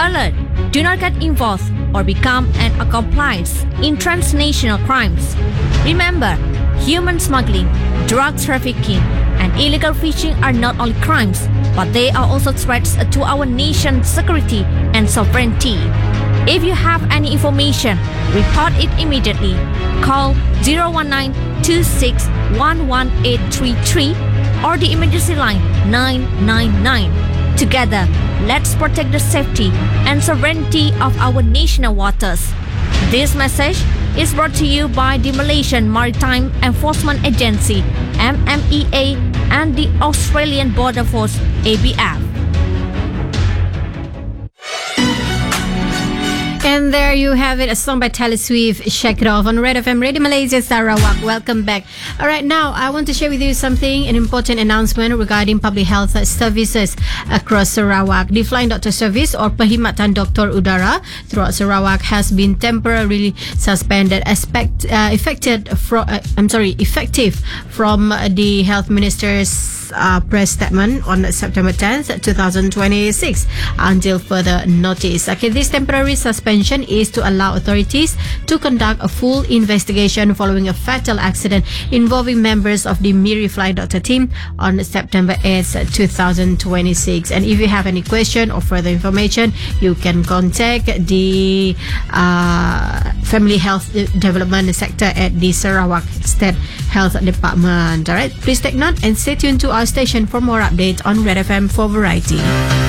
Alert! Do not get involved or become an accomplice in transnational crimes. Remember, human smuggling, drug trafficking, and illegal fishing are not only crimes, but they are also threats to our nation's security and sovereignty. If you have any information, report it immediately. Call 019-2611-833 or the emergency line 999. Together, let's protect the safety and sovereignty of our national waters. This message is brought to you by the Malaysian Maritime Enforcement Agency, MMEA, and the Australian Border Force, ABF. And there you have it, a song by Taylor Swift, Shake It Off on Red FM, Radio Malaysia, Sarawak. Welcome back. All right, now I want to share with you something, an important announcement regarding public health services across Sarawak. The Flying Doctor Service or Perkhidmatan Doktor Udara throughout Sarawak has been temporarily suspended, effective from the Health Minister's press statement on September 10th, 2026 until further notice. Okay, this temporary suspension is to allow authorities to conduct a full investigation following a fatal accident involving members of the Miri Flying Doctor team on September 8th, 2026. And if you have any question or further information, you can contact the Family Health Development Sector at the Sarawak State Health Department. Alright, please take note and stay tuned to our station for more updates on Red FM for Variety.